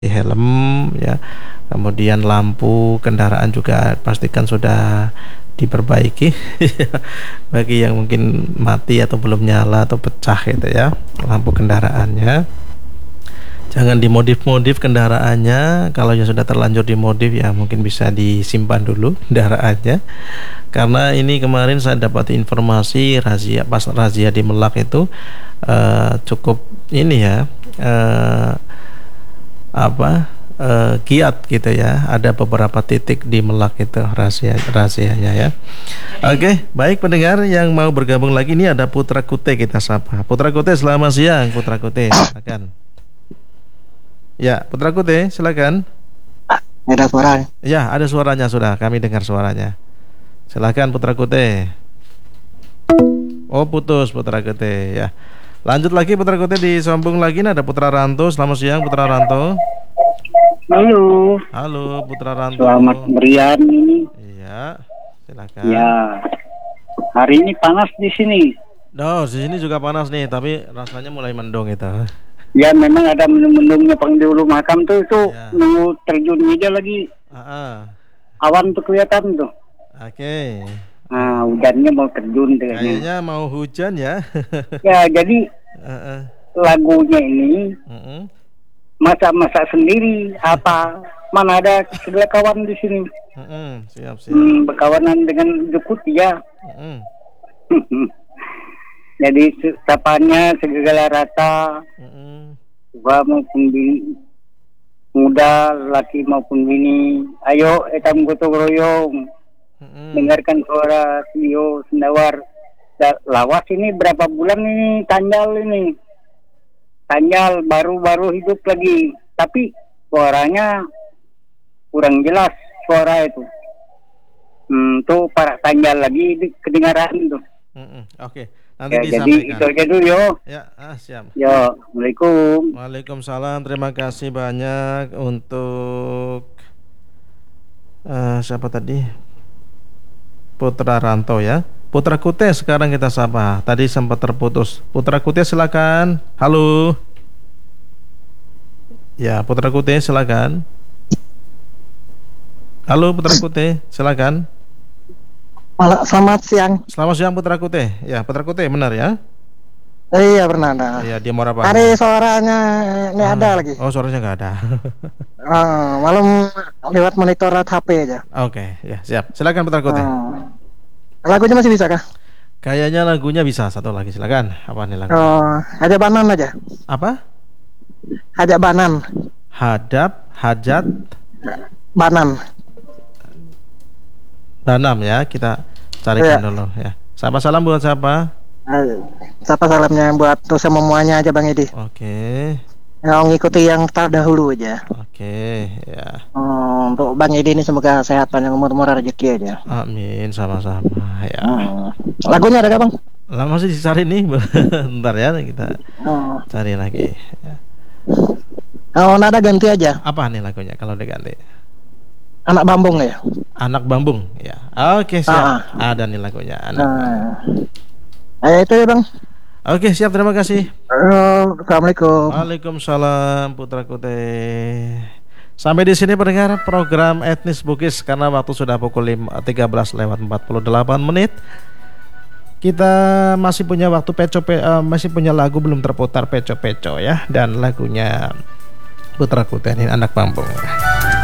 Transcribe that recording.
helm ya. Kemudian lampu kendaraan juga pastikan sudah diperbaiki bagi yang mungkin mati atau belum nyala atau pecah gitu ya lampu kendaraannya. Jangan dimodif-modif kendaraannya. Kalau yang sudah terlanjur dimodif ya mungkin bisa disimpan dulu kendaraannya. Karena ini kemarin saya dapat informasi razia, pas razia di Melak itu cukup ini ya kiat gitu ya. Ada beberapa titik di Melak itu rahasianya ya. Oke, baik pendengar yang mau bergabung lagi, ini ada Putra Kute, kita sapa. Putra Kute, selamat siang Putra Kute, silakan. Ya, Putra Kute, silakan. Ada suara. Ya, ada suaranya sudah, kami dengar suaranya. Silakan Putra Kute. Oh, putus Putra Kute ya. Lanjut lagi Putra Kute, disambung lagi. Ada Putra Ranto, selamat siang Putra Ranto. Halo. Halo Putra Ranto. Selamat merian ini. Iya, silakan. Ya. Hari ini panas di sini. Oh, di sini juga panas nih, tapi rasanya mulai mendung itu. Ya memang ada mendung-mendungnya penghulu makam tuh itu Ya. nunggu terjun aja lagi. Awan tuh kelihatan tuh. Oke. Nah, hujannya mau terjun kayaknya. Kayaknya mau hujan ya. Ya, jadi lagunya ini masak-masak sendiri apa? Mana ada segala kawan di sini. Siap. Berkawanan dengan Jukut ya. Jadi sapanya segala rata, tua maupun bini, muda, laki maupun bini. Ayo, etam gotong royong, dengarkan suara Tio Sendawar. Lawas ini berapa bulan ini Tanjal ini, Tanjal baru hidup lagi, tapi suaranya kurang jelas suara itu. Tuh para Tanjal lagi kedengaran tuh. Oke. Nanti ya, disampaikan. Jadi itu aja dulu yo. Ya, siap. Yo, Assalamualaikum. Waalaikumsalam. Terima kasih banyak untuk siapa tadi? Putra Ranto ya. Putra Kute sekarang kita sapa. Tadi sempat terputus. Putra Kute silakan. Halo. Ya, Putra Kute silakan. Halo Putra Kute, silakan. Selamat siang. Selamat siang Putra Kute. Ya, Putra Kute benar ya? Iya benar. Iya, dia mau apa? Hari suaranya nggak ada lagi. Oh, suaranya nggak ada. Malam lewat monitor HP aja. Oke, ya siap. Silakan Putra Kute. Lagunya masih bisa kah? Kayaknya lagunya bisa. Satu lagi silakan. Apa nih lagu? Hajat banan aja. Apa? Hajat banan. Hajat Banan. Banam ya, kita carikan dulu ya. Siapa salam buat siapa? Siapa salamnya buat tuh semuanya aja Bang Edi. Oke. Yang ngikuti yang terdahulu aja. Oke, ya. Untuk Bang Edi ini semoga sehat, panjang umur, murah rezeki aja. Amin, sama-sama ya. Lagunya ada gak Bang? Lah masih dicari nih. Bentar ya, kita cari lagi ya. Nada ganti aja. Apa nih lagunya kalau diganti? Anak Bambung ya. Anak Bambung ya. Oke, siap. Ada nih lagunya Anak Bambung. Ayo itu ya Bang. Oke, siap, terima kasih. Assalamualaikum. Waalaikumsalam Putra Kute. Sampai di sini pendengar program Etnis Bugis, karena waktu sudah pukul 13:48. Kita masih punya waktu masih punya lagu belum terputar, peco ya, dan lagunya Putra Kute ini Anak Bambung.